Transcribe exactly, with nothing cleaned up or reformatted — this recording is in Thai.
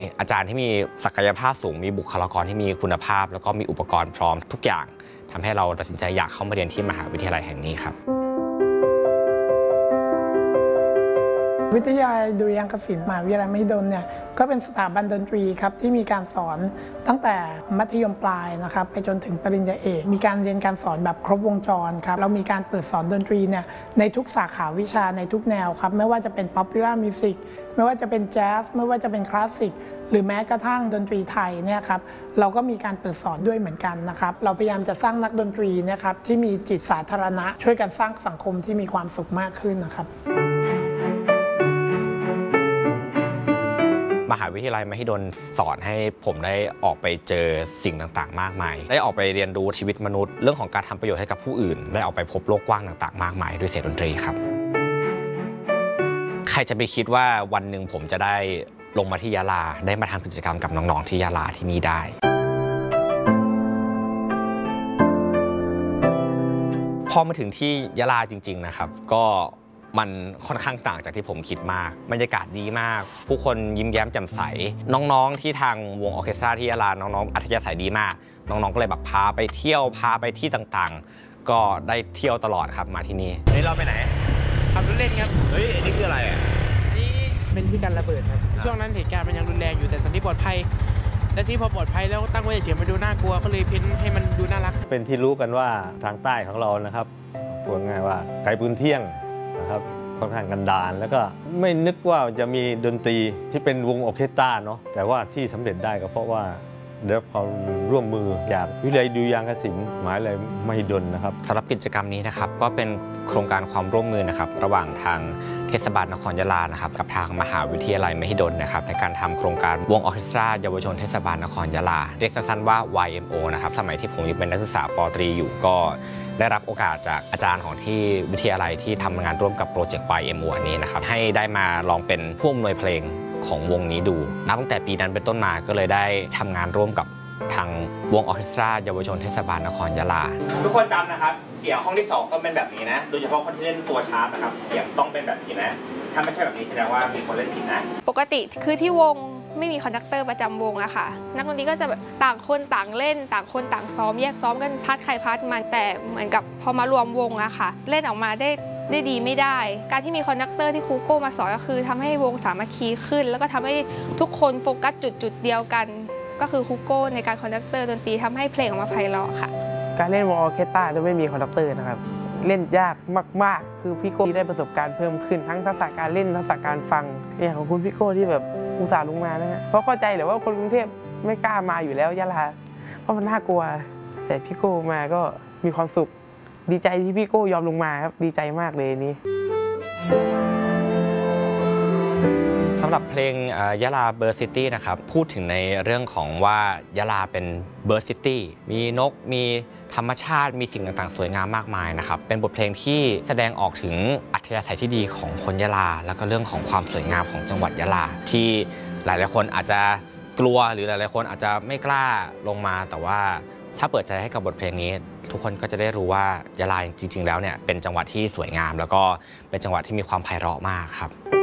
อาจารย์ที่มีศักยภาพสูงมีบุคลากรที่มีคุณภาพแล้วก็มีอุปกรณ์พร้อมทุกอย่างทำให้เราตัดสินใจอยากเข้ามาเรียนที่มหาวิทยาลัยแห่งนี้ครับวิทยาลัยดุริยางคศิลป์มหาวิทยาลัยมหิดลเนี่ยก็เป็นสถาบันดนตรีครับที่มีการสอนตั้งแต่มัธยมปลายนะครับไปจนถึงปริญญาเอกมีการเรียนการสอนแบบครบวงจรครับเรามีการเปิดสอนดนตรีเนี่ยในทุกสาขาวิชาในทุกแนวครับไม่ว่าจะเป็น Popular Music ไม่ว่าจะเป็นแจ๊สไม่ว่าจะเป็นคลาสสิกหรือแม้กระทั่งดนตรีไทยเนี่ยครับเราก็มีการเปิดสอนด้วยเหมือนกันนะครับเราพยายามจะสร้างนักดนตรีนะครับที่มีจิตสาธารณะช่วยกันสร้างสังคมที่มีความสุขมากขึ้นนะครับมหาวิทยาลัยมหิดลสอนให้ผมได้ออกไปเจอสิ่งต่างๆมากมายได้ออกไปเรียนรู้ชีวิตมนุษย์เรื่องของการทำประโยชน์ให้กับผู้อื่นได้ออกไปพบโลกกว้างต่างๆมากมายด้วยเสียงดนตรีครับใครจะไปคิดว่าวันหนึ่งผมจะได้ลงมาที่ยะลาได้มาทำกิจกรรมกับน้องๆที่ยะลาที่นี่ได้พอมาถึงที่ยะลาจริงๆนะครับก็มันค่อนข้างต่างจากที่ผมคิดมากบรรยากาศดีมากผู้คนยิ้มแย้มแจ่มใสน้องๆที่ทางวงออร์เคสตราที่ยะลาน้องๆอัธยาศัยดีมากน้องๆก็เลยแบบพาไปเที่ยวพาไปที่ต่างๆก็ได้เที่ยวตลอดครับมาที่นี่นี่เราไปไหนขับรถเล่นครับเฮ้ยอันนี้คืออะไรอ่ะอันนี้เป็นที่การระเบิดครับช่วงนั้นเหตุการณ์มันยังรุนแรงอยู่แต่ตอนนี้ปลอดภัยและที่พอปลอดภัยแล้วตั้งไว้เฉยๆมาดูน่ากลัวก็เลยเพ้นให้มันดูน่ารักเป็นที่รู้กันว่าทางใต้ของเรานะครับพูดง่ายว่าไกลปืนเที่ยงนะครับค่อนข้างกันดารแล้วก็ไม่นึกว่าจะมีดนตรีที่เป็นวงออร์เคสตราเนาะแต่ว่าที่สำเร็จได้ก็เพราะว่าได้รับความร่วมมือจากวิทยาลัยดุริยางคศิลป์มหาวิทยาลัยมหิดลนะครับสำหรับกิจกรรมนี้นะครับก็เป็นโครงการความร่วมมือนะครับระหว่างทางเทศบาลนครยะลานะครับกับทางมหาวิทยาลัยมหิดลนะครับในการทำโครงการวงออร์เคสตราเยาวชนเทศบาลนครยะลาเรียกสั้นๆว่า วาย เอ็ม โอ นะครับสมัยที่ผมยังเป็นนักศึกษาป.ตรีอยู่ก็ได้รับโอกาสจากอาจารย์ของที่วิทยาลัยที่ทำงานร่วมกับโปรเจกต์ วาย เอ็ม โอ อันนี้นะครับให้ได้มาลองเป็นผู้อำนวยเพลงของวงนี้ดูนับตั้งแต่ปีนั้นเป็นต้นมาก็เลยได้ทำงานร่วมกับทางวงออร์เคสตราเยาวชนเทศบาลนครยะลาทุกคนจำนะครับเสียงห้องที่สองต้องเป็นแบบนี้นะโดยเฉพาะคนที่เล่นตัวชาร์ปนะครับเสียงต้องเป็นแบบนี้นะถ้าไม่ใช่แบบนี้แสดงว่ามีคนเล่นผิดนะปกติคือที่วงไม่มีคอนดักเตอร์ประจำวงอะค่ะนักดนตรีก็จะแบบต่างคนต่างเล่นต่างคนต่างซ้อมแยกซ้อมกันพาร์ทใครพาร์ทมันแต่เหมือนกับพอมารวมวงอะค่ะเล่นออกมาได้ได้ดีไม่ได้การที่มีคอนดักเตอร์ที่ครูโก้มาสอนก็คือทำให้วงสามัคคีขึ้นแล้วก็ทำให้ทุกคนโฟกัสจุดจุดเดียวกันก็คือครูโก้ในการคอนดักเตอร์ดนตรีทำให้เพลงออกมาไพเราะค่ะการเล่นวงออร์เคสตราโดยไม่มีคอนดักเตอร์นะครับเล่นยากมากๆคือพี่โก้ได้ประสบการณ์เพิ่มขึ้นทั้งทักษะการเล่นทักษะการฟังอย่างของคุณพี่โก้ที่แบบอุตส่าห์ลงมานะฮะเพราะเข้าใจแหละว่าคนกรุงเทพไม่กล้ามาอยู่แล้วยะลาเพราะมันน่ากลัวแต่พี่โก้มาก็มีความสุขดีใจที่พี่โก้ยอมลงมาครับดีใจมากเลยนี้สำหรับเพลงยะลาเบิร์ดซิตี้นะครับพูดถึงในเรื่องของว่ายะลาเป็นเบิร์ดซิตี้มีนกมีธรรมชาติมีสิ่งต่างๆสวยงามมากมายนะครับเป็นบทเพลงที่แสดงออกถึงอัธยาศัยที่ดีของคนยะลาแล้วก็เรื่องของความสวยงามของจังหวัดยะลาที่หลายๆคนอาจจะกลัวหรือหลายๆคนอาจจะไม่กล้าลงมาแต่ว่าถ้าเปิดใจให้กับบทเพลงนี้ทุกคนก็จะได้รู้ว่ายะลาจริงๆแล้วเนี่ยเป็นจังหวัดที่สวยงามแล้วก็เป็นจังหวัดที่มีความไพเราะมากครับ